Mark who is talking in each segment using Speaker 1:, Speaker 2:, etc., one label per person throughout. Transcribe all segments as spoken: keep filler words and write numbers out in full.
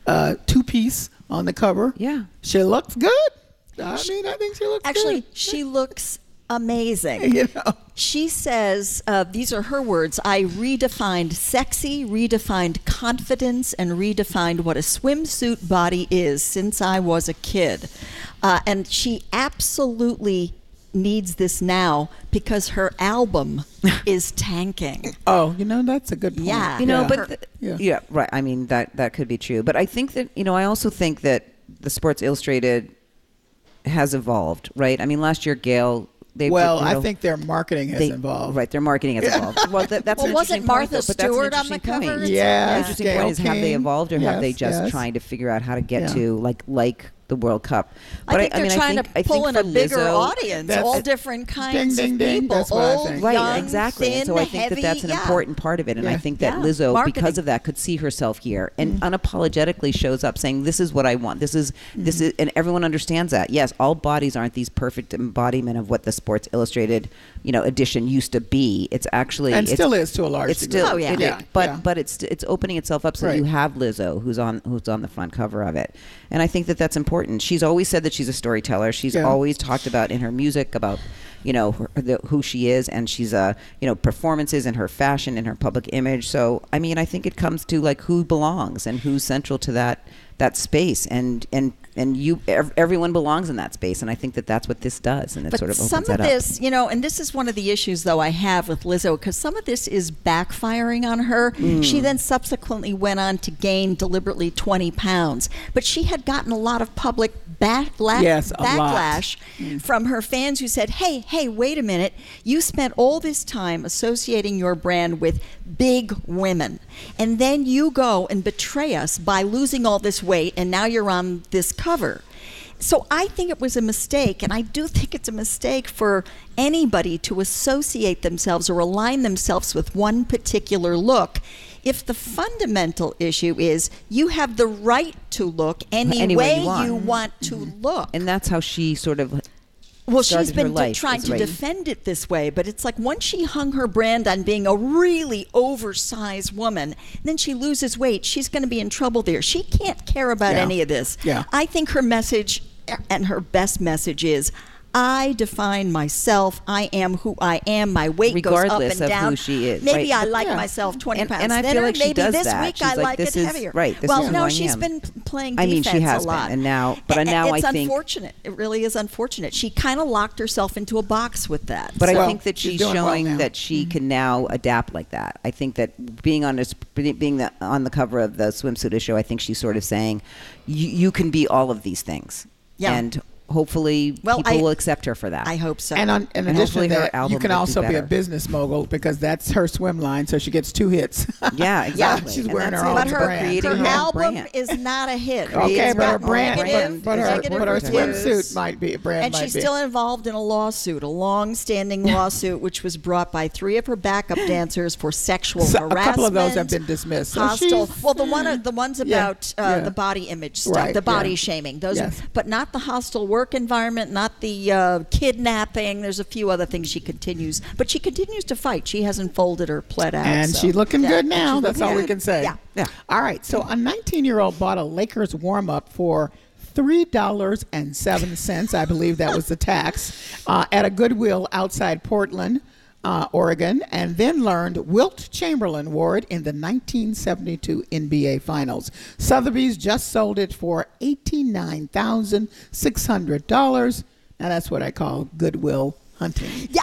Speaker 1: uh, two-piece on the cover.
Speaker 2: Yeah.
Speaker 1: She looks good. I mean, I think she looks
Speaker 3: Actually,
Speaker 1: good.
Speaker 3: she looks amazing.
Speaker 1: You know.
Speaker 3: She says, uh, these are her words, I redefined sexy, redefined confidence, and redefined what a swimsuit body is since I was a kid. Uh, and she absolutely needs this now because her album is tanking.
Speaker 1: Oh, you know, that's a good point.
Speaker 3: Yeah.
Speaker 2: You know,
Speaker 1: Yeah.
Speaker 2: but th-
Speaker 1: Yeah.
Speaker 2: yeah. right. I mean, that that could be true. But I think that, you know, I also think that the Sports Illustrated has evolved, right? I mean, last year, Gail, they
Speaker 1: Well,
Speaker 2: you know,
Speaker 1: I think their marketing has
Speaker 2: they,
Speaker 1: involved.
Speaker 2: Right, their marketing has evolved. Well, that, that's
Speaker 3: Well,
Speaker 2: an
Speaker 3: wasn't
Speaker 2: interesting
Speaker 3: Martha
Speaker 2: point, though, but that's an
Speaker 3: Stewart on the
Speaker 2: interesting
Speaker 3: cover?
Speaker 2: point.
Speaker 3: It's-
Speaker 1: Yeah,
Speaker 2: The interesting
Speaker 1: Gail
Speaker 2: point is, have they
Speaker 1: King.
Speaker 2: evolved, or have they
Speaker 1: Yes,
Speaker 2: just
Speaker 1: yes.
Speaker 2: trying to figure out how to get
Speaker 1: Yeah.
Speaker 2: to like like the World Cup?
Speaker 3: I think
Speaker 2: I,
Speaker 3: they're
Speaker 2: mean,
Speaker 3: trying
Speaker 2: I think,
Speaker 3: to
Speaker 2: I
Speaker 3: pull
Speaker 2: think
Speaker 3: in
Speaker 2: for
Speaker 3: a bigger
Speaker 2: Lizzo,
Speaker 3: audience,
Speaker 1: That's-
Speaker 3: all different kinds
Speaker 1: ding,
Speaker 3: of
Speaker 1: ding.
Speaker 3: people,
Speaker 1: That's what I
Speaker 3: old,
Speaker 1: think.
Speaker 2: Right,
Speaker 3: young,
Speaker 2: exactly.
Speaker 3: thin,
Speaker 2: And so I think
Speaker 3: heavy,
Speaker 2: that that's an
Speaker 3: yeah.
Speaker 2: important part of it. And I
Speaker 1: Yeah.
Speaker 2: think that
Speaker 3: Yeah.
Speaker 2: Lizzo,
Speaker 3: Marketing.
Speaker 2: because of that, could see herself here and
Speaker 1: Mm-hmm.
Speaker 2: unapologetically shows up saying, "This is what I want. This is this
Speaker 1: Mm-hmm.
Speaker 2: is," and everyone understands that. Yes, all bodies aren't these perfect embodiment of what the Sports Illustrated, you know, edition used to be. It's actually
Speaker 1: And
Speaker 2: it's,
Speaker 1: still is to a large
Speaker 2: It's
Speaker 1: degree.
Speaker 2: still,
Speaker 3: Oh, yeah.
Speaker 2: it
Speaker 1: Yeah,
Speaker 2: is, but
Speaker 1: yeah.
Speaker 2: but it's it's opening itself up so that
Speaker 1: Right.
Speaker 2: you have Lizzo, who's on who's on the front cover of it, and I think that that's important. She's always said that she's a storyteller. She's
Speaker 1: Yeah.
Speaker 2: always talked about in her music about, you know, her, the, who she is, and she's uh, you know, performances and her fashion and her public image. So I mean, I think it comes to like who belongs and who's central to that that space, and and and you ev- everyone belongs in that space, and I think that that's what this does, and it
Speaker 3: But
Speaker 2: sort of opens
Speaker 3: some
Speaker 2: that
Speaker 3: of
Speaker 2: up.
Speaker 3: this, you know, and this is one of the issues, though, I have with Lizzo, because some of this is backfiring on her.
Speaker 2: Mm.
Speaker 3: She then subsequently went on to gain deliberately twenty pounds, but she had gotten a lot of public backla-
Speaker 1: Yes, a lot.
Speaker 3: backlash from her fans who said, hey, hey, wait a minute. You spent all this time associating your brand with big women, and then you go and betray us by losing all this weight, and now you're on this cover. So I think it was a mistake, and I do think it's a mistake for anybody to associate themselves or align themselves with one particular look. If the fundamental issue is you have the right to look any,
Speaker 2: Any
Speaker 3: way
Speaker 2: way you want.
Speaker 3: you want to look.
Speaker 2: And that's how she sort of
Speaker 3: Well,
Speaker 2: started
Speaker 3: she's been
Speaker 2: her
Speaker 3: de-
Speaker 2: life,
Speaker 3: trying
Speaker 2: is
Speaker 3: to
Speaker 2: right.
Speaker 3: defend it this way, but it's like once she hung her brand on being a really oversized woman, then she loses weight, she's going to be in trouble there. She can't care about
Speaker 1: Yeah.
Speaker 3: any of this.
Speaker 1: Yeah.
Speaker 3: I think her message, and her best message, is I define myself. I am who I am. My weight
Speaker 2: Regardless
Speaker 3: goes
Speaker 2: of
Speaker 3: up and down.
Speaker 2: who she is,
Speaker 3: Maybe
Speaker 2: right?
Speaker 3: I like
Speaker 1: Yeah.
Speaker 3: myself twenty
Speaker 2: And-
Speaker 3: pounds
Speaker 2: and I feel
Speaker 3: thinner.
Speaker 2: like she
Speaker 3: Maybe
Speaker 2: does
Speaker 3: this
Speaker 2: that.
Speaker 3: week
Speaker 2: She's
Speaker 3: I
Speaker 2: like,
Speaker 3: like
Speaker 2: this
Speaker 3: it
Speaker 2: is-
Speaker 3: heavier.
Speaker 2: right, this
Speaker 3: well,
Speaker 2: is who
Speaker 3: no,
Speaker 2: I
Speaker 3: she's
Speaker 2: am.
Speaker 3: been playing
Speaker 2: I
Speaker 3: defense
Speaker 2: mean, she has
Speaker 3: a
Speaker 2: been,
Speaker 3: lot.
Speaker 2: and now- but
Speaker 3: A-
Speaker 2: now
Speaker 3: it's
Speaker 2: I think-
Speaker 3: unfortunate. It really is unfortunate. She kind of locked herself into a box with that.
Speaker 2: But
Speaker 1: Well,
Speaker 2: I think that
Speaker 1: she's
Speaker 2: she's
Speaker 1: doing well
Speaker 2: showing
Speaker 1: now.
Speaker 2: that she can now adapt like that. I think that being on this, being the, on the cover of the swimsuit issue, I think she's sort of saying, you, you can be all of these things,
Speaker 3: Yeah.
Speaker 2: and hopefully
Speaker 3: Well,
Speaker 2: people
Speaker 3: I-
Speaker 2: will accept her for that.
Speaker 3: I hope so.
Speaker 1: And on, in
Speaker 2: And
Speaker 1: addition
Speaker 2: hopefully
Speaker 1: to
Speaker 2: her
Speaker 1: that,
Speaker 2: album
Speaker 1: you can
Speaker 2: will do
Speaker 1: also be a
Speaker 2: better.
Speaker 1: business mogul because that's her swim line, so she gets two hits.
Speaker 2: yeah, exactly.
Speaker 1: she's
Speaker 2: And
Speaker 1: wearing
Speaker 2: that's
Speaker 1: her
Speaker 2: it.
Speaker 1: own
Speaker 3: but her,
Speaker 1: brand.
Speaker 2: Creating
Speaker 3: her
Speaker 2: her own
Speaker 3: album
Speaker 2: brand.
Speaker 3: is not a hit.
Speaker 1: Okay,
Speaker 3: It's
Speaker 1: but her
Speaker 3: got
Speaker 1: brand,
Speaker 3: negative-
Speaker 1: but, but her,
Speaker 3: negative
Speaker 1: but her
Speaker 3: reviews.
Speaker 1: swimsuit might be a brand.
Speaker 3: And
Speaker 1: might
Speaker 3: she's
Speaker 1: be.
Speaker 3: still involved in a lawsuit, a long-standing lawsuit, which was brought by three of her backup dancers for sexual
Speaker 1: So,
Speaker 3: harassment.
Speaker 1: a couple of those have been dismissed. So
Speaker 3: Hostile.
Speaker 1: she's-
Speaker 3: Well, the one, the ones
Speaker 1: Yeah,
Speaker 3: about uh,
Speaker 1: yeah.
Speaker 3: the body image stuff,
Speaker 1: Right,
Speaker 3: the body
Speaker 1: yeah.
Speaker 3: shaming. Those,
Speaker 1: Yes.
Speaker 3: but not the hostile work environment, not the uh, kidnapping. There's a few other things she continues, but she continues to fight. She hasn't folded or pled out.
Speaker 1: And
Speaker 3: so,
Speaker 1: she's looking
Speaker 3: yeah,
Speaker 1: good now.
Speaker 3: she's
Speaker 1: That's
Speaker 3: looking
Speaker 1: all we
Speaker 3: good.
Speaker 1: can say.
Speaker 3: Yeah.
Speaker 2: Yeah.
Speaker 1: All right. So a nineteen-year-old bought a Lakers warm-up for three dollars and seven cents. I believe that was the tax uh, at a Goodwill outside Portland, uh, Oregon, and then learned Wilt Chamberlain wore it in the nineteen seventy-two N B A Finals. Sotheby's just sold it for eighty-nine thousand six hundred dollars. Now that's what I call Goodwill hunting.
Speaker 3: Yeah.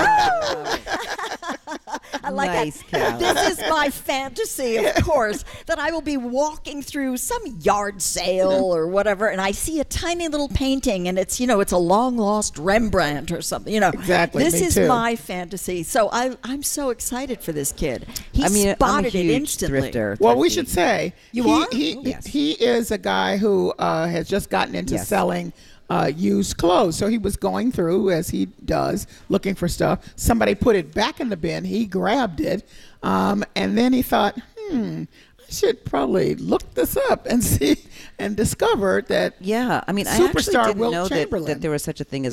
Speaker 3: I like
Speaker 2: Nice,
Speaker 3: that.
Speaker 2: Cal.
Speaker 3: This is my fantasy, of course, that I will be walking through some yard sale or whatever, and I see a tiny little painting, and it's, you know, it's a long lost Rembrandt or something. You know,
Speaker 1: Exactly,
Speaker 3: This
Speaker 1: me
Speaker 3: is
Speaker 1: too.
Speaker 3: my fantasy. So I, I'm so excited for this kid. He
Speaker 2: I mean,
Speaker 3: spotted
Speaker 2: I'm a huge
Speaker 3: it instantly.
Speaker 2: thrifter.
Speaker 1: Well, we
Speaker 2: thrifty.
Speaker 1: should say
Speaker 3: You
Speaker 1: he,
Speaker 3: are?
Speaker 1: He,
Speaker 2: Oh, yes.
Speaker 1: he is a guy who uh, has just gotten into
Speaker 2: Yes.
Speaker 1: selling uh, used clothes. So he was going through, as he does, looking for stuff. Somebody put it back in the bin. He grabbed it, um, and then he thought, hmm, I should probably look this up and see, and discovered that
Speaker 2: Yeah, I mean, I actually
Speaker 1: Superstar
Speaker 2: didn't
Speaker 1: Wilt
Speaker 2: know that,
Speaker 1: Chamberlain.
Speaker 2: that there was such a thing as a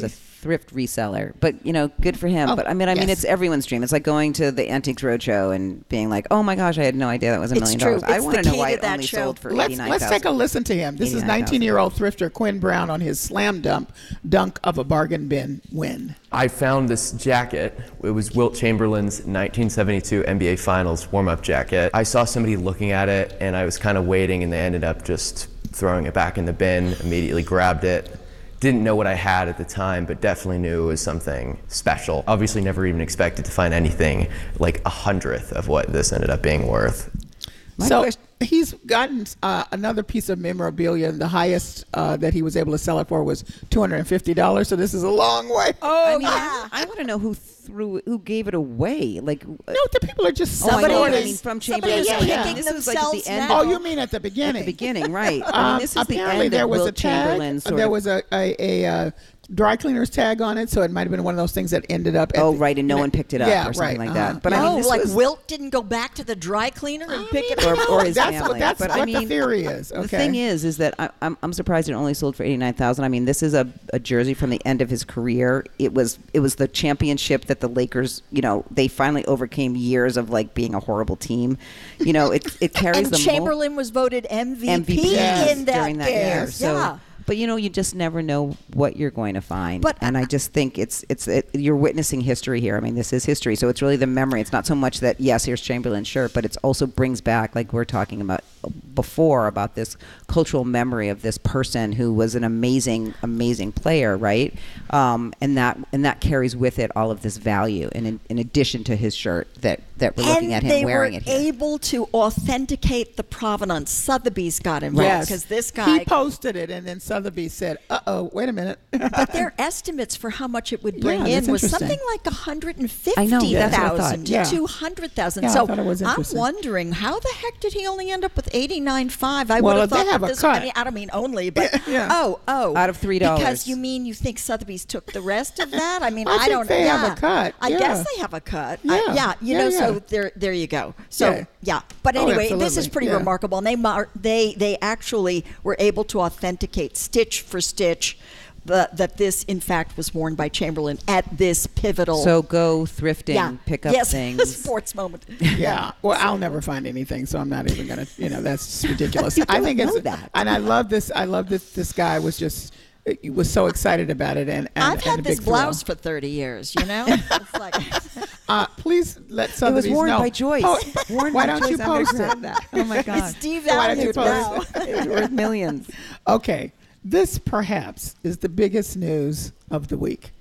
Speaker 2: thrift reseller. But, you know, good for him.
Speaker 1: Oh,
Speaker 2: but I mean, I mean,
Speaker 1: yes.
Speaker 2: it's everyone's dream. It's like going to the Antiques Roadshow and being like, oh my gosh, I had no idea that was a
Speaker 3: It's
Speaker 2: million
Speaker 3: true.
Speaker 2: dollars. I
Speaker 3: It's
Speaker 2: want
Speaker 3: the
Speaker 2: to know
Speaker 3: key
Speaker 2: why
Speaker 3: to
Speaker 2: it
Speaker 3: that
Speaker 2: only
Speaker 3: show.
Speaker 2: sold for
Speaker 1: Let's
Speaker 2: eighty-nine
Speaker 1: let's
Speaker 2: thousand.
Speaker 1: take a listen to him. This is
Speaker 2: eighty-nine thousand.
Speaker 1: nineteen-year-old thrifter Quinn Brown on his slam dump dunk of a bargain bin win.
Speaker 4: I found this jacket. It was Wilt Chamberlain's nineteen seventy-two N B A Finals warm-up jacket. I saw somebody looking at it, and I was kind of waiting, and they ended up just throwing it back in the bin, immediately grabbed it. Didn't know what I had at the time, but definitely knew it was something special. Obviously never even expected to find anything like a hundredth of what this ended up being worth.
Speaker 2: My
Speaker 1: so
Speaker 2: question-
Speaker 1: he's gotten uh, another piece of memorabilia, and the highest uh, that he was able to sell it for was two hundred fifty dollars. So this is a long way.
Speaker 3: Oh,
Speaker 2: I mean,
Speaker 3: yeah.
Speaker 2: I, want to know who threw, who gave it away. Like,
Speaker 1: No, the people are just
Speaker 2: oh, I know.
Speaker 1: supporting.
Speaker 2: I mean, from
Speaker 3: Somebody
Speaker 2: Chamberlain's.
Speaker 3: is
Speaker 2: Like,
Speaker 3: kicking
Speaker 2: this was like at
Speaker 3: themselves
Speaker 2: the end.
Speaker 3: now.
Speaker 1: Oh, you mean at the beginning?
Speaker 2: At the beginning, right? I
Speaker 1: Um,
Speaker 2: mean, this is the
Speaker 1: apparently
Speaker 2: end
Speaker 1: there
Speaker 2: of
Speaker 1: was
Speaker 2: Wilt
Speaker 1: a tag.
Speaker 2: Chamberlain's sort
Speaker 1: There
Speaker 2: of-
Speaker 1: was a, a, a uh, dry cleaner's tag on it, so it might have been one of those things that ended up. At
Speaker 2: Oh,
Speaker 1: the-
Speaker 2: right, and no
Speaker 1: you know-
Speaker 2: one picked it up
Speaker 1: yeah,
Speaker 2: or something
Speaker 1: right,
Speaker 2: like
Speaker 1: uh-huh.
Speaker 2: that. But I
Speaker 3: no,
Speaker 2: mean, this
Speaker 3: like
Speaker 2: was,
Speaker 3: Wilt didn't go back to the dry cleaner and pick it
Speaker 2: or,
Speaker 3: up.
Speaker 2: or his
Speaker 1: that's
Speaker 2: family.
Speaker 1: what that's
Speaker 2: but
Speaker 1: what
Speaker 2: I mean,
Speaker 1: the theory is. Okay.
Speaker 2: The thing is, is that I, I'm I'm surprised it only sold for eighty-nine thousand. I mean, this is a, a jersey from the end of his career. It was it was the championship that the Lakers, you know, they finally overcame years of like being a horrible team. You know, it it carries
Speaker 3: And
Speaker 2: the mo-
Speaker 3: Chamberlain was voted M V P,
Speaker 2: M V P
Speaker 1: Yes,
Speaker 3: in that
Speaker 2: during that
Speaker 3: year.
Speaker 2: year. So,
Speaker 3: yeah.
Speaker 2: but you know, you just never know what you're going to find.
Speaker 3: But
Speaker 2: and I just think it's it's it, you're witnessing history here. I mean, this is history, so it's really the memory. It's not so much that yes, here's Chamberlain's shirt, but it also brings back, like we're talking about before, about this cultural memory of this person who was an amazing, amazing player, right? Um, and that and that carries with it all of this value, and in, in addition to his shirt that that we're looking at
Speaker 3: and
Speaker 2: him
Speaker 3: they
Speaker 2: wearing
Speaker 3: were
Speaker 2: it here.
Speaker 3: able to authenticate the provenance. Sotheby's got involved
Speaker 1: Yes,
Speaker 3: because this guy.
Speaker 1: he posted it, and then Sotheby said, "Uh oh, wait a minute."
Speaker 3: But their estimates for how much it would bring
Speaker 1: Yeah,
Speaker 3: in
Speaker 1: that's
Speaker 3: was
Speaker 1: interesting.
Speaker 3: something like one hundred fifty
Speaker 2: I know,
Speaker 3: thousand
Speaker 2: that's what I thought.
Speaker 3: to
Speaker 1: Yeah.
Speaker 3: two hundred thousand.
Speaker 1: Yeah, I
Speaker 3: so
Speaker 1: thought it was
Speaker 3: I'm
Speaker 1: interesting.
Speaker 3: wondering how the heck did he only end up with eighty-nine point five? I
Speaker 1: Well,
Speaker 3: would have
Speaker 1: they
Speaker 3: thought
Speaker 1: have
Speaker 3: that
Speaker 1: a
Speaker 3: this.
Speaker 1: cut.
Speaker 3: I mean, I don't mean only, but
Speaker 1: Yeah.
Speaker 3: oh, oh,
Speaker 2: Out of three dollars.
Speaker 3: Because you mean you think Sotheby's took the rest of that? I mean,
Speaker 1: I
Speaker 3: I,
Speaker 1: think
Speaker 3: don't.
Speaker 1: they
Speaker 3: yeah.
Speaker 1: have a cut,
Speaker 3: I
Speaker 1: yeah.
Speaker 3: guess they have a cut. I-
Speaker 1: Yeah.
Speaker 3: yeah, you
Speaker 1: Yeah,
Speaker 3: know.
Speaker 1: yeah.
Speaker 3: So there, there you go. So
Speaker 1: Yeah.
Speaker 3: yeah, but
Speaker 1: Oh,
Speaker 3: anyway, this is
Speaker 1: absolutely.
Speaker 3: pretty
Speaker 1: Yeah.
Speaker 3: remarkable. And they mar- they they actually were able to authenticate stitch for stitch the, that this in fact was worn by Chamberlain at this pivotal.
Speaker 2: So go thrifting,
Speaker 3: yeah,
Speaker 2: pick up
Speaker 3: yes,
Speaker 2: things.
Speaker 3: sports moment.
Speaker 1: Yeah. Well, I'll never find anything, so I'm not even gonna. You know, that's just ridiculous. I think
Speaker 2: know
Speaker 1: it's.
Speaker 2: that.
Speaker 1: And I love this. I love this. This guy was just he was so excited about it, and, and
Speaker 3: I've
Speaker 1: and
Speaker 3: had
Speaker 1: a
Speaker 3: this
Speaker 1: big thrill.
Speaker 3: blouse for thirty years. You know, it's like
Speaker 1: Uh, please let
Speaker 2: It was
Speaker 1: Sotheby's
Speaker 2: worn
Speaker 1: know.
Speaker 2: by Joyce.
Speaker 1: Oh,
Speaker 2: worn
Speaker 1: why
Speaker 2: by
Speaker 1: don't you
Speaker 2: Joyce
Speaker 1: post
Speaker 2: Underground.
Speaker 1: it?
Speaker 2: That. Oh my God.
Speaker 3: it's
Speaker 1: Why don't you
Speaker 3: devalued now.
Speaker 1: post it?
Speaker 2: It was worth millions.
Speaker 1: Okay, this perhaps is the biggest news of the week.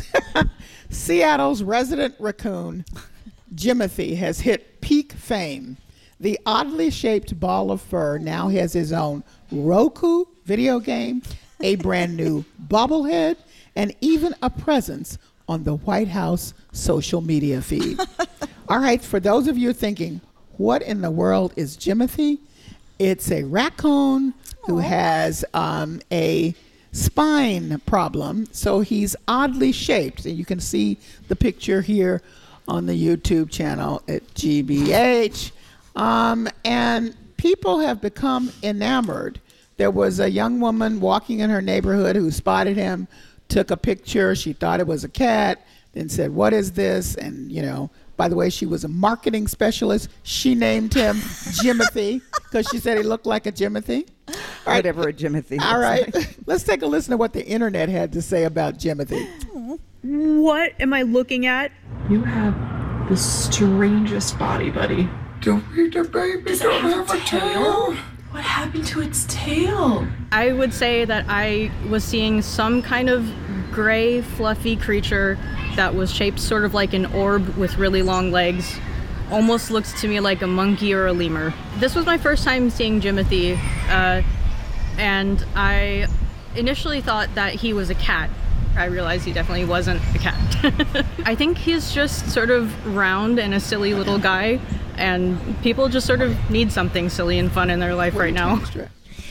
Speaker 1: Seattle's resident raccoon, Jimothy, has hit peak fame. The oddly shaped ball of fur now has his own Roku video game, a brand new bobblehead, and even a presence on the White House social media feed. All right, for those of you thinking, what in the world is Jimothy? It's a raccoon who has um, a spine problem, so he's oddly shaped. And you can see the picture here on the YouTube channel at G B H. Um, and people have become enamored. There was a young woman walking in her neighborhood who spotted him, took a picture. She thought it was a cat, then said, "What is this?" And, you know, by the way, she was a marketing specialist. She named him Jimothy because she said he looked like a Jimothy. All right.
Speaker 2: Whatever a Jimothy.
Speaker 1: All
Speaker 2: looks
Speaker 1: right.
Speaker 2: like.
Speaker 1: Let's take a listen to what the internet had to say about Jimothy.
Speaker 5: What am I looking at?
Speaker 6: You have the strangest body, buddy.
Speaker 7: Don't eat the baby, don't have a tail.
Speaker 6: What happened to its tail?
Speaker 5: I would say that I was seeing some kind of gray, fluffy creature that was shaped sort of like an orb with really long legs. Almost looks to me like a monkey or a lemur. This was my first time seeing Jimothy, uh, and I initially thought that he was a cat. I realized he definitely wasn't a cat. I think he's just sort of round and a silly little guy, and people just sort of need something silly and fun in their life right now.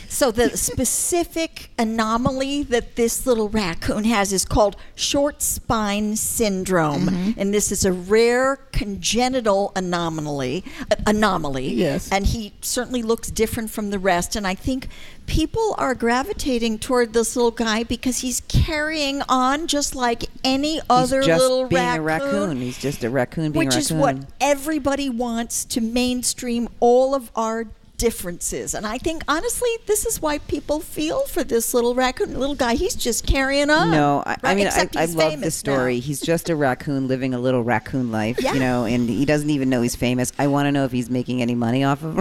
Speaker 3: So the specific anomaly that this little raccoon has is called short spine syndrome,
Speaker 1: Mm-hmm.
Speaker 3: and this is a rare congenital anomaly. Uh, anomaly.
Speaker 1: Yes.
Speaker 3: And he certainly looks different from the rest. And I think people are gravitating toward this little guy because he's carrying on just like any other
Speaker 2: He's just
Speaker 3: little
Speaker 2: being
Speaker 3: raccoon.
Speaker 2: a raccoon. He's just a raccoon being
Speaker 3: Which
Speaker 2: a
Speaker 3: is
Speaker 2: raccoon.
Speaker 3: what everybody wants to mainstream all of our differences. And I think, honestly, this is why people feel for this little raccoon, little guy. He's just carrying on.
Speaker 2: No, I, I
Speaker 3: right?
Speaker 2: mean, I,
Speaker 3: Except
Speaker 2: I
Speaker 3: he's
Speaker 2: love
Speaker 3: famous
Speaker 2: this story.
Speaker 3: now.
Speaker 2: He's just a raccoon living a little raccoon life,
Speaker 3: Yeah.
Speaker 2: you know, and he doesn't even know he's famous. I want to know if he's making any money off of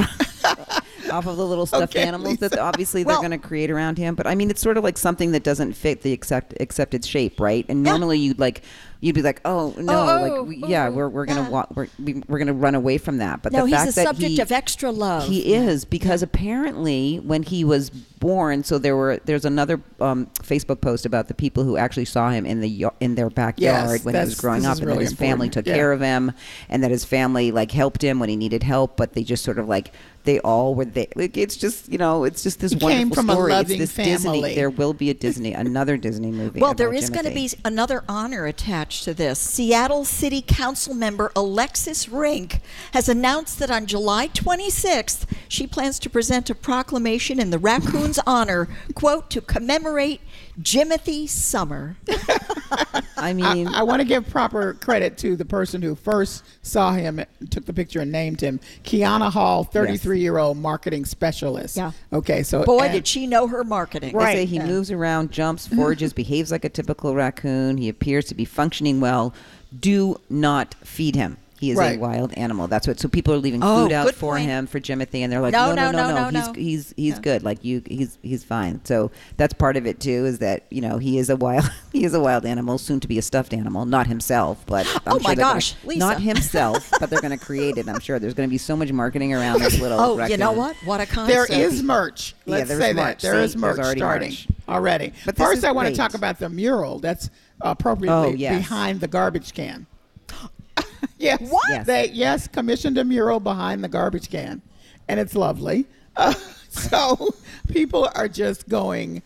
Speaker 2: off of the little stuffed
Speaker 1: Okay,
Speaker 2: animals that
Speaker 1: Lisa.
Speaker 2: obviously
Speaker 3: Well-
Speaker 2: they're going to create around him. But I mean, it's sort of like something that doesn't fit the accept, accepted shape, right? And
Speaker 3: Yeah.
Speaker 2: normally you'd like. You'd be like, oh no,
Speaker 3: Oh,
Speaker 2: like we, yeah,
Speaker 3: oh,
Speaker 2: we're we're gonna
Speaker 3: yeah.
Speaker 2: wa- we're we, we're gonna run away from that. But
Speaker 3: No,
Speaker 2: the
Speaker 3: he's
Speaker 2: fact
Speaker 3: a
Speaker 2: that
Speaker 3: subject
Speaker 2: he,
Speaker 3: of extra love.
Speaker 2: he is because apparently when he was born, so there were there's another um, Facebook post about the people who actually saw him in the y- in their backyard
Speaker 1: Yes,
Speaker 2: when he was
Speaker 1: that's-
Speaker 2: growing
Speaker 1: this
Speaker 2: up,
Speaker 1: is
Speaker 2: and
Speaker 1: really
Speaker 2: that his family
Speaker 1: important.
Speaker 2: took
Speaker 1: Yeah.
Speaker 2: care of him, and that his family like helped him when he needed help, but they just sort of like they all were there. Like, it's just you know it's just this
Speaker 1: He
Speaker 2: wonderful
Speaker 1: came from a
Speaker 2: story.
Speaker 1: loving
Speaker 2: it's this
Speaker 1: family.
Speaker 2: Disney. There will be a Disney another Disney movie.
Speaker 3: Well, there
Speaker 2: about
Speaker 3: is going to be
Speaker 2: Timothy.
Speaker 3: another honor attached to this. Seattle City Council member Alexis Rink has announced that on July twenty-sixth, she plans to present a proclamation in the raccoon's honor, quote, to commemorate Jimothy Summer.
Speaker 2: I mean,
Speaker 1: I, I want to give proper credit to the person who first saw him, took the picture, and named him Kiana Hall, thirty-three-year-old marketing specialist.
Speaker 3: Yeah.
Speaker 1: Okay, so
Speaker 3: Boy,
Speaker 1: and-
Speaker 3: did she know her marketing.
Speaker 2: They say
Speaker 1: Right.
Speaker 2: he
Speaker 3: Yeah.
Speaker 2: moves around, jumps, forages, behaves like a typical raccoon. He appears to be functioning well. Do not feed him. He is
Speaker 1: Right.
Speaker 2: a wild animal. That's what. So people are leaving
Speaker 3: Oh,
Speaker 2: food out
Speaker 3: good
Speaker 2: for
Speaker 3: point.
Speaker 2: him for Jimothy, and they're like,
Speaker 3: No,
Speaker 2: no, no,
Speaker 3: no,
Speaker 2: no,
Speaker 3: no,
Speaker 2: no.
Speaker 3: no, no.
Speaker 2: He's he's he's
Speaker 3: Yeah.
Speaker 2: good. Like you, he's he's fine. So that's part of it too. Is that you know he is a wild he is a wild animal, soon to be a stuffed animal. Not himself, but I'm
Speaker 3: Oh,
Speaker 2: sure
Speaker 3: my
Speaker 2: they're gonna-
Speaker 3: gosh, Lisa.
Speaker 2: not himself, but they're going to create it. I'm sure there's going to be so much marketing around this little.
Speaker 3: Oh,
Speaker 2: raccoon.
Speaker 3: you know what? What a concept.
Speaker 1: There is merch.
Speaker 2: Yeah,
Speaker 1: Let's
Speaker 2: there's
Speaker 1: say
Speaker 2: merch.
Speaker 1: that. There is
Speaker 2: See,
Speaker 1: merch
Speaker 2: there's already
Speaker 1: starting
Speaker 2: merch.
Speaker 1: already.
Speaker 2: But this
Speaker 1: First,
Speaker 2: is
Speaker 1: I want to
Speaker 2: great.
Speaker 1: talk about the mural that's appropriately
Speaker 2: Oh, yes.
Speaker 1: behind the garbage can. Yes.
Speaker 3: What?
Speaker 2: Yes.
Speaker 1: They, yes, commissioned a mural behind the garbage can, and it's lovely. Uh, so people are just going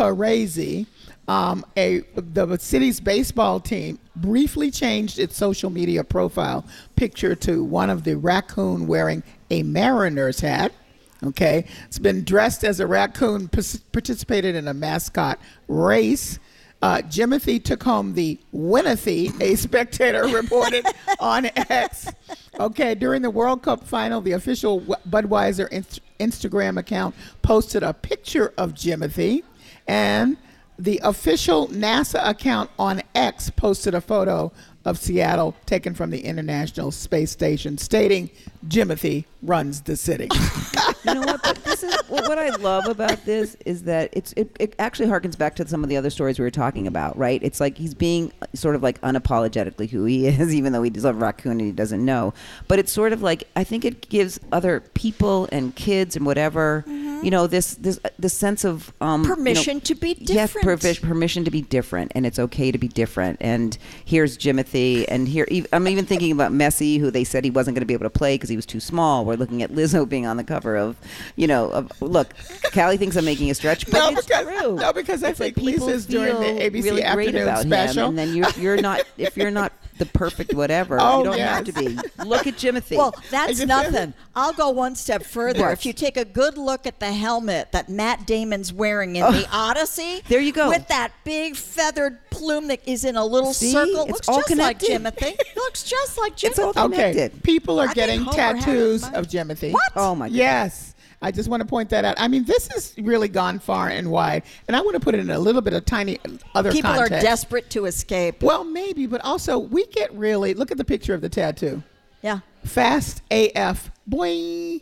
Speaker 1: crazy. Um, a the city's baseball team briefly changed its social media profile picture to one of the raccoon wearing a Mariners hat. Okay, it's been dressed as a raccoon, pas- participated in a mascot race. Uh, Jimothy took home the Winothy, a spectator reported on X. Okay, during the World Cup final, the official W- Budweiser inst- Instagram account posted a picture of Jimothy, and the official NASA account on X posted a photo of Seattle taken from the International Space Station, stating Jimothy runs the city.
Speaker 2: You know what? But this is what what I love about this is that it's it, it actually harkens back to some of the other stories we were talking about, right? It's like he's being sort of like unapologetically who he is, even though he's a raccoon and he doesn't know. But it's sort of like I think it gives other people and kids and whatever, you know, this this this sense of um, you know,
Speaker 3: Permission to be
Speaker 2: Yes,
Speaker 3: different.
Speaker 2: pervi- permission to be different, and it's okay to be different. And here's Jimothy, and here ev- I'm even thinking about Messi, who they said he wasn't going to be able to play because he was too small. We're looking at Lizzo being on the cover of, you know, of, look, Callie thinks I'm making a stretch, but
Speaker 1: No,
Speaker 2: it's
Speaker 1: because-
Speaker 2: true.
Speaker 1: no, because I
Speaker 2: It's like
Speaker 1: think
Speaker 2: people
Speaker 1: Lisa's doing the
Speaker 2: feel
Speaker 1: A B C
Speaker 2: really great
Speaker 1: afternoon
Speaker 2: about
Speaker 1: special.
Speaker 2: him, and then you're you're not if you're not the perfect whatever.
Speaker 1: Oh,
Speaker 2: you don't
Speaker 1: yes.
Speaker 2: have to be. Look at Jimothy.
Speaker 3: Well, that's
Speaker 1: just-
Speaker 3: nothing. I'll go one step further.
Speaker 2: What?
Speaker 3: If you take a good look at the helmet that Matt Damon's wearing in the Odyssey,
Speaker 2: There you go.
Speaker 3: with that big feathered plume that is in a little
Speaker 2: See?
Speaker 3: circle,
Speaker 2: It's
Speaker 3: looks
Speaker 2: all
Speaker 3: just
Speaker 2: connected.
Speaker 3: like Jimothy. Looks just like
Speaker 2: It's all
Speaker 3: Jimothy.
Speaker 1: Okay,
Speaker 2: connected.
Speaker 1: people are
Speaker 3: I think
Speaker 1: getting
Speaker 3: Homer had it
Speaker 1: tattoos
Speaker 3: right.
Speaker 1: of Jimothy.
Speaker 3: What?
Speaker 2: Oh, my goodness.
Speaker 1: Yes. I just want to point that out. I mean, this has really gone far and wide, and I want to put it in a little bit of tiny other
Speaker 3: People
Speaker 1: context.
Speaker 3: are desperate to escape.
Speaker 1: Well, maybe, but also we get really look at the picture of the tattoo.
Speaker 3: Yeah.
Speaker 1: Fast A F. Boing.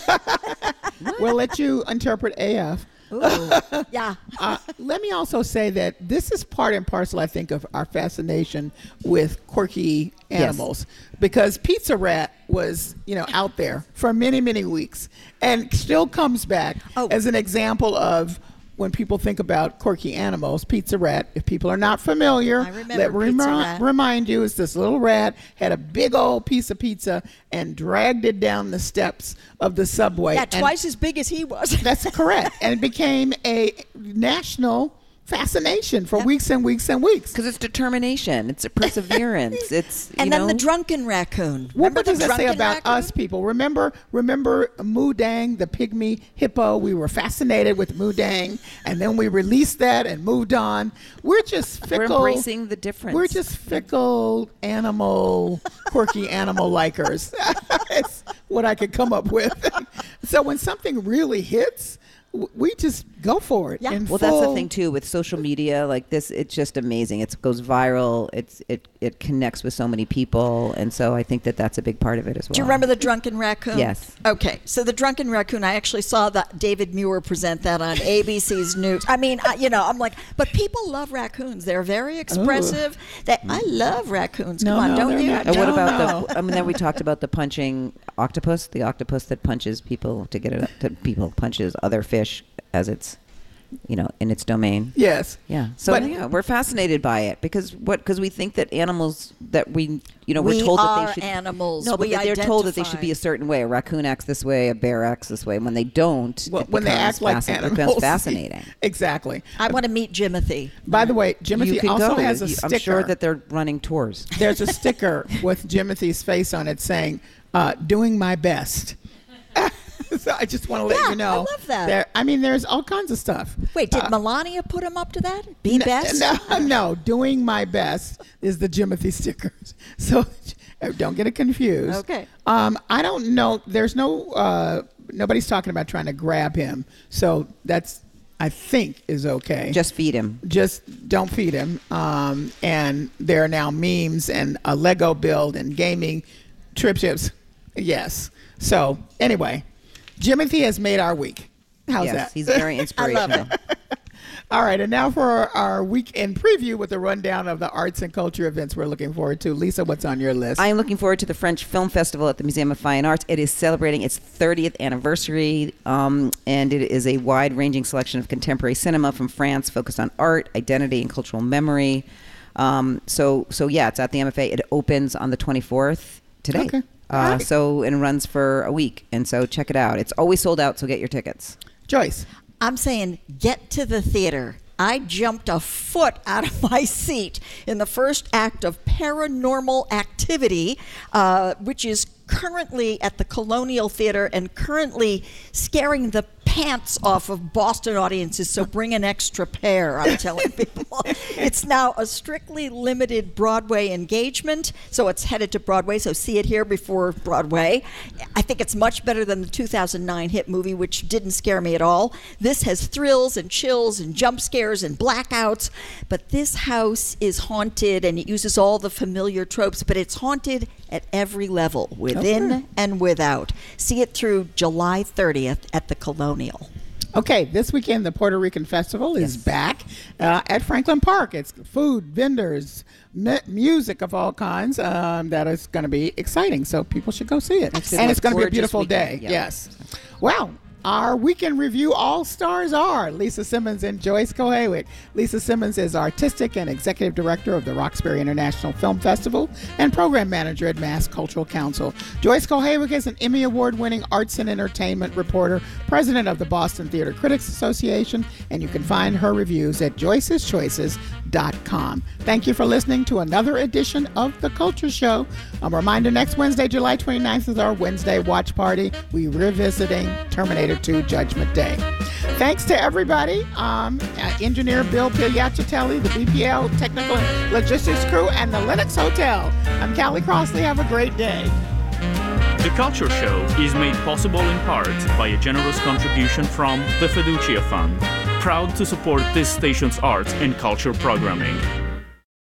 Speaker 1: We'll let you interpret A F.
Speaker 3: Yeah.
Speaker 1: Uh, let me also say that this is part and parcel, I think, of our fascination with quirky animals, because Pizza Rat was, you know, out there for many, many weeks, and still comes back
Speaker 3: Oh.
Speaker 1: as an example of when people think about quirky animals, Pizza Rat, if people are not familiar,
Speaker 3: I remember
Speaker 1: let
Speaker 3: Pizza
Speaker 1: remi-
Speaker 3: Rat.
Speaker 1: remind you, it's this little rat had a big old piece of pizza and dragged it down the steps of the subway.
Speaker 3: Yeah,
Speaker 1: And
Speaker 3: twice as big as he was.
Speaker 1: that's correct. And it became a national fascination for weeks and weeks and weeks.
Speaker 2: Because it's determination. It's a perseverance. It's, you
Speaker 3: And then
Speaker 2: know,
Speaker 3: the drunken raccoon.
Speaker 1: What
Speaker 3: Remember
Speaker 1: does
Speaker 3: the
Speaker 1: that say
Speaker 3: drunken
Speaker 1: about
Speaker 3: raccoon?
Speaker 1: us people? Remember, remember Moodang, the pygmy hippo. We were fascinated with Moodang, and then we released that and moved on. We're just fickle.
Speaker 2: We're embracing the difference.
Speaker 1: We're just fickle animal, quirky animal likers. It's what I could come up with. So when something really hits, w- we just go for it.
Speaker 3: Yeah.
Speaker 1: in
Speaker 2: Well, that's the
Speaker 1: full-
Speaker 2: thing too with social media. Like this, it's just amazing. It goes viral. It's it it connects with so many people, and so I think that that's a big part of it as well.
Speaker 3: Do you remember the drunken raccoon?
Speaker 2: Yes.
Speaker 3: Okay, so the drunken raccoon, I actually saw that David Muir present that on A B C's News. I mean, I, you know, I'm like, but people love raccoons. They're very expressive. That I love raccoons.
Speaker 1: No,
Speaker 3: Come on,
Speaker 1: no,
Speaker 3: don't
Speaker 1: they're
Speaker 3: you?
Speaker 1: not.
Speaker 2: And what
Speaker 1: No,
Speaker 2: about
Speaker 1: no.
Speaker 2: the? I mean, then we talked about the punching octopus, the octopus that punches people to get it up to people punches other fish as it's, you know, in its domain.
Speaker 1: Yes.
Speaker 2: Yeah. So
Speaker 1: But-
Speaker 2: yeah, we're fascinated by it because what? Because we think that animals that we, you know,
Speaker 3: We
Speaker 2: we're told
Speaker 3: are
Speaker 2: that they should.
Speaker 3: animals.
Speaker 2: No, but
Speaker 3: We
Speaker 2: that they're told that they should
Speaker 3: identify.
Speaker 2: be a certain way. A raccoon acts this way. A bear acts this way. And when they don't,
Speaker 1: Well,
Speaker 2: it
Speaker 1: when they
Speaker 2: becomes
Speaker 1: act like
Speaker 2: fascin- It
Speaker 1: animals.
Speaker 2: becomes fascinating.
Speaker 1: Exactly.
Speaker 3: I want to meet Jimothy.
Speaker 1: By the way,
Speaker 2: You
Speaker 1: Jimothy
Speaker 2: can
Speaker 1: also
Speaker 2: go.
Speaker 1: has a
Speaker 2: You-
Speaker 1: sticker.
Speaker 2: I'm sure that they're running tours.
Speaker 1: There's a sticker with Jimothy's face on it saying, uh, doing my best. So I just want to let
Speaker 3: Yeah,
Speaker 1: you know.
Speaker 3: I love that.
Speaker 1: There, I mean, there's all kinds of stuff.
Speaker 3: Wait, did
Speaker 1: Uh,
Speaker 3: Melania put him up to that? Be
Speaker 1: n-
Speaker 3: best?
Speaker 1: No, no, doing my best is the Jimothy stickers. So uh, don't get it confused.
Speaker 3: Okay.
Speaker 1: Um, I don't know. There's no, uh, nobody's talking about trying to grab him. So that's, I think, is okay.
Speaker 2: Just feed him.
Speaker 1: Just don't feed him. Um, and there are now memes and a Lego build and gaming trip chips. Yes. So anyway, Jimothy has made our week. How's
Speaker 2: yes,
Speaker 1: that?
Speaker 2: he's very inspirational.
Speaker 1: All right, and now for our, our weekend preview with a rundown of the arts and culture events we're looking forward to. Lisa, what's on your list?
Speaker 2: I am looking forward to the French Film Festival at the Museum of Fine Arts. It is celebrating its thirtieth anniversary, um, and it is a wide-ranging selection of contemporary cinema from France focused on art, identity, and cultural memory. Um, so, so yeah, it's at the M F A. It opens on the twenty-fourth today.
Speaker 1: Okay.
Speaker 2: Uh,
Speaker 1: All right.
Speaker 2: So, and runs for a week. And so check it out. It's always sold out, so get your tickets.
Speaker 1: Joyce.
Speaker 3: I'm saying get to the theater. I jumped a foot out of my seat in the first act of Paranormal Activity, uh, which is currently at the Colonial Theater and currently scaring the pants off of Boston audiences, so bring an extra pair, I'm telling people. It's now a strictly limited Broadway engagement, so it's headed to Broadway, so see it here before Broadway. I think it's much better than the two thousand nine hit movie, which didn't scare me at all. This has thrills and chills and jump scares and blackouts, but this house is haunted and it uses all the familiar tropes, but it's haunted at every level, within
Speaker 1: Okay.
Speaker 3: and without. See it through July thirtieth at the Colonial.
Speaker 1: Okay, this weekend the Puerto Rican Festival is back uh, at Franklin Park. It's food, vendors, mu- music of all kinds. Um, that is going to be exciting, so people should go see it.
Speaker 2: It's
Speaker 1: And
Speaker 2: gonna
Speaker 1: it's
Speaker 2: be a
Speaker 1: going to be a
Speaker 2: gorgeous
Speaker 1: beautiful
Speaker 2: weekend.
Speaker 1: day.
Speaker 2: Yeah.
Speaker 1: Yes. Well, our weekend review all-stars are Lisa Simmons and Joyce Kohawick. Lisa Simmons is artistic and executive director of the Roxbury International Film Festival and program manager at Mass Cultural Council. Joyce Kohawick is an Emmy Award-winning arts and entertainment reporter, president of the Boston Theater Critics Association, and you can find her reviews at joyces choices dot com. Thank you for listening to another edition of The Culture Show. A reminder, next Wednesday, July twenty-ninth is our Wednesday watch party. We're revisiting Terminator two Judgment Day. Thanks to everybody, um, uh, engineer Bill Pigliacitelli, the B P L technical logistics crew, and the Lennox Hotel. I'm Callie Crossley. Have a great day.
Speaker 8: The Culture Show is made possible in part by a generous contribution from the Fiducia Fund, proud to support this station's arts and culture programming.